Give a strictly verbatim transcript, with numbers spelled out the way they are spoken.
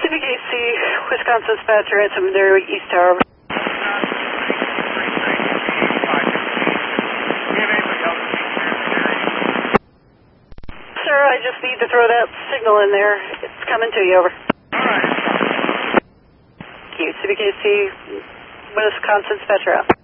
B K C, Wisconsin dispatcher, ransom there, East Tower. Sir, I just need to throw that signal in there. It's coming to you, over. Alright. Thank you, C B K C, Wisconsin dispatcher out.